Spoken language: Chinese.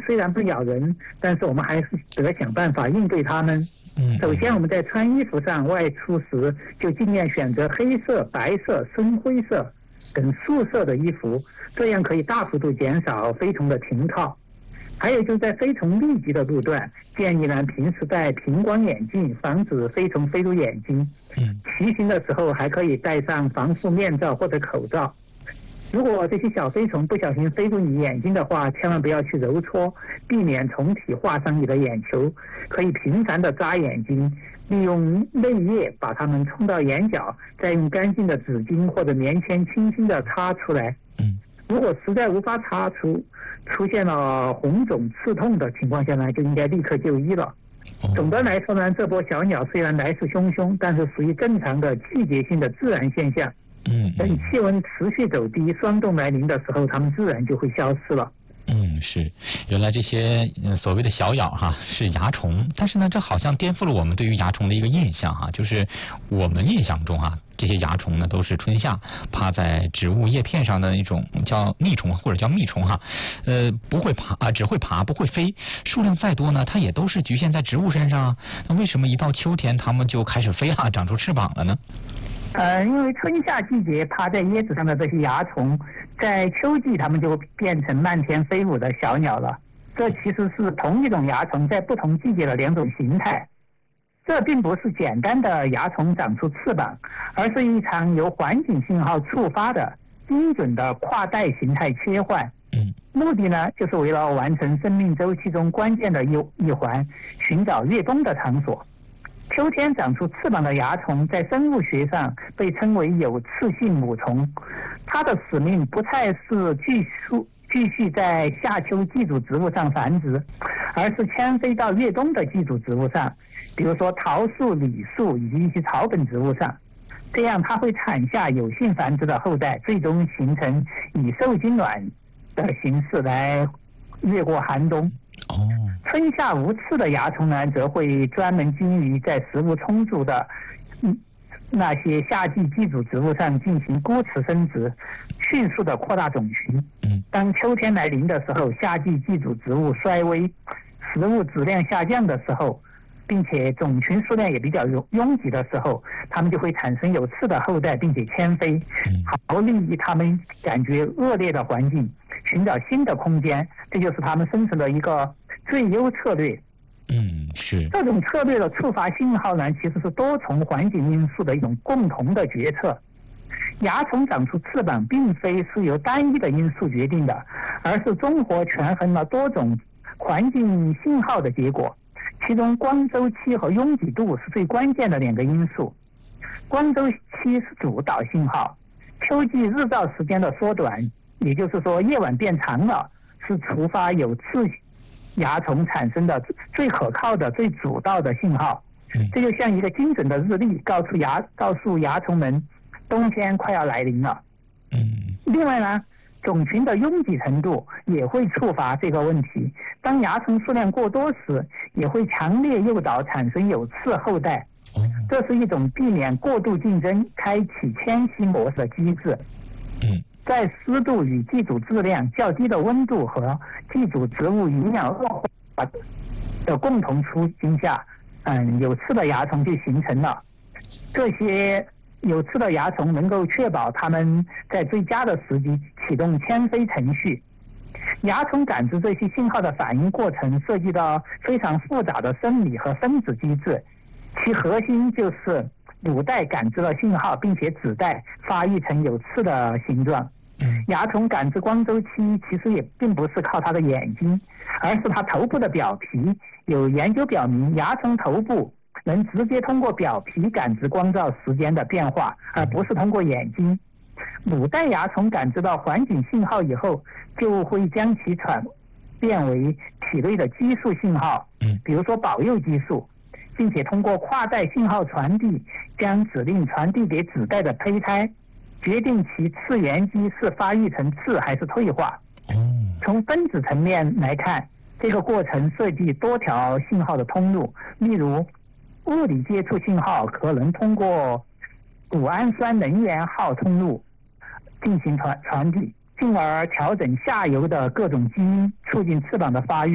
虽然不咬人，但是我们还是得想办法应对它们。首先我们在穿衣服上，外出时就尽量选择黑色、白色、深灰色等素色的衣服，这样可以大幅度减少飞虫的停靠。还有就是在飞虫密集的路段，建议呢平时戴平光眼镜，防止飞虫飞入眼睛。骑行的时候还可以戴上防护面罩或者口罩。如果这些小飞虫不小心飞入你眼睛的话，千万不要去揉搓，避免虫体划伤你的眼球。可以频繁的眨眼睛，利用泪液把它们冲到眼角，再用干净的纸巾或者棉签轻轻的擦出来。如果实在无法擦出，出现了红肿刺痛的情况下呢，就应该立刻就医了。总的来说呢，这波小鸟虽然来势汹汹，但是属于正常的季节性的自然现象。等气温持续走低，霜冻来临的时候，它们自然就会消失了。 是，原来这些所谓的小咬是蚜虫，但是呢，这好像颠覆了我们对于蚜虫的一个印象就是我们印象中这些蚜虫呢都是春夏趴在植物叶片上的那种叫蜜虫或者叫蜜虫不会爬只会爬不会飞，数量再多呢，它也都是局限在植物身上那为什么一到秋天它们就开始飞长出翅膀了呢？ 因为春夏季节趴在叶子上的这些蚜虫，在秋季它们就变成漫天飞舞的小鸟了。这其实是同一种蚜虫在不同季节的两种形态。这并不是简单的蚜虫长出翅膀，而是一场由环境信号触发的精准的跨代形态切换。目的呢，就是为了完成生命周期中关键的一环，寻找越冬的场所。秋天长出翅膀的蚜虫在生物学上被称为有刺性母虫，它的使命不再是继续在夏秋寄主植物上繁殖，而是迁飞到越冬的寄主植物上，比如说桃树、李树以及一些草本植物上。这样它会产下有性繁殖的后代，最终形成以受精卵的形式来越过寒冬。春夏无刺的蚜虫呢，则会专门精于在食物充足的那些夏季寄主植物上进行孤雌生殖，迅速的扩大种群。当秋天来临的时候，夏季寄主植物衰微，食物质量下降的时候，并且种群数量也比较拥挤的时候，它们就会产生有刺的后代，并且迁飞，逃离它们感觉恶劣的环境，寻找新的空间。这就是它们生存的一个最优策略。 是。 这种策略的触发信号呢，其实是多重环境因素的一种共同的决策。蚜虫长出翅膀并非是由单一的因素决定的，而是综合权衡了多种环境信号的结果。其中光周期和拥挤度是最关键的两个因素。光周期是主导信号，秋季日照时间的缩短，也就是说夜晚变长了，是触发有刺蚜虫产生的最可靠的、最主导的信号。这就像一个精准的日历，告诉蚜虫们冬天快要来临了。另外呢，种群的拥挤程度也会触发这个问题。当蚜虫数量过多时，也会强烈诱导产生有刺后代。这是一种避免过度竞争、开启迁徙模式的机制。在湿度与寄主质量较低的温度和寄主植物营养恶化的共同处境下，有刺的蚜虫就形成了。这些有刺的蚜虫能够确保它们在最佳的时机启动迁飞程序。蚜虫感知这些信号的反应过程涉及到非常复杂的生理和分子机制，其核心就是母带感知了信号，并且子带发育成有刺的形状。蚜虫感知光周期其实也并不是靠它的眼睛，而是它头部的表皮。有研究表明，蚜虫头部能直接通过表皮感知光照时间的变化，而不是通过眼睛。母带蚜虫感知到环境信号以后，就会将其转变为体内的激素信号，比如说保幼激素，并且通过跨代信号传递，将指令传递给子代的胚胎，决定其次元基是发育成刺还是退化。从分子层面来看，这个过程涉及多条信号的通路，例如物理接触信号可能通过谷氨酸能源号通路进行传递，进而调整下游的各种基因，促进翅膀的发育。